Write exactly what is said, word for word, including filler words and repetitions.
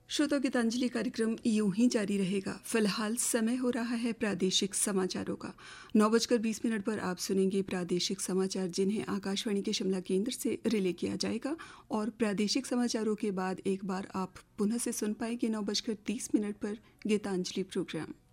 श्रोता गीतांजलि कार्यक्रम यूं ही जारी रहेगा। फिलहाल समय हो रहा है प्रादेशिक समाचारों का। नौ बजकर बीस मिनट पर आप सुनेंगे प्रादेशिक समाचार, जिन्हें आकाशवाणी के शिमला केंद्र से रिले किया जाएगा। और प्रादेशिक समाचारों के बाद एक बार आप पुनः से सुन पाएंगे नौ बजकर तीस मिनट पर गीतांजलि प्रोग्राम।